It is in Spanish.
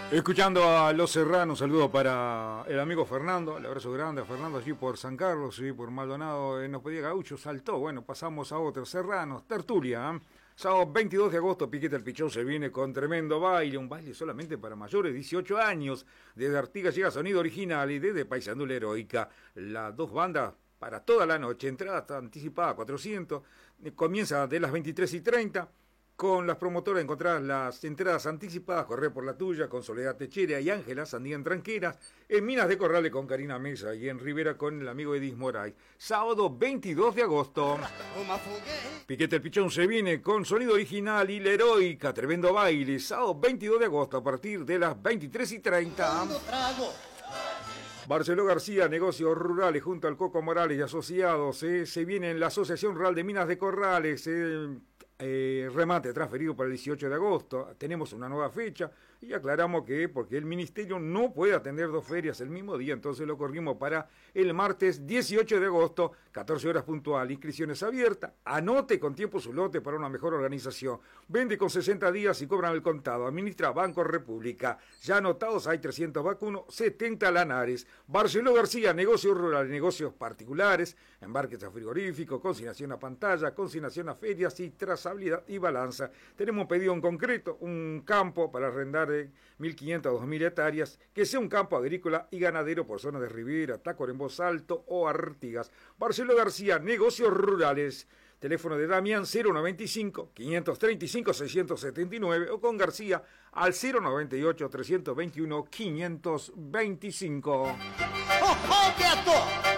Escuchando a Los Serranos, saludo para el amigo Fernando, el abrazo grande a Fernando allí por San Carlos, sí, por Maldonado, nos pedía Gaucho, saltó, bueno, pasamos a otro, Serranos, tertulia, ¿eh? Sábado 22 de agosto, Piquete el Pichón se viene con tremendo baile, un baile solamente para mayores de 18 años, desde Artigas llega Sonido Original y desde Paysandú Heroica, las dos bandas para toda la noche, entrada anticipada 400, comienza de las 23:30, con las promotoras encontrarás las entradas anticipadas, Correr por la Tuya, con Soledad Techera y Ángela Sandía en Tranqueras, en Minas de Corrales con Karina Mesa y en Rivera con el amigo Edis Moray. Sábado 22 de agosto. Piquete el Pichón se viene con Sonido Original y La Heroica, tremendo baile. Sábado 22 de agosto a partir de las 23:30. Barceló García, Negocios Rurales, junto al Coco Morales y Asociados, se viene en la Asociación Rural de Minas de Corrales, remate transferido para el 18 de agosto, tenemos una nueva fecha y aclaramos que porque el ministerio no puede atender dos ferias el mismo día, entonces lo corrimos para el martes 18 de agosto, 14 horas puntual, inscripciones abiertas, anote con tiempo su lote para una mejor organización, vende con 60 días y cobran el contado, administra Banco República, ya anotados hay 300 vacunos, 70 lanares, Barceló García, Negocios Rurales, negocios particulares, embarques a frigorífico, consignación a pantalla, consignación a ferias y trazabilidad y balanza. Tenemos un pedido en concreto, un campo para arrendar de 1.500 a 2.000 hectáreas, que sea un campo agrícola y ganadero por zonas de Rivera, Tacuarembó, Salto o Artigas. Barceló García, Negocios Rurales. Teléfono de Damián 095-535-679 o con García al 098-321-525. ¡Oh, oh,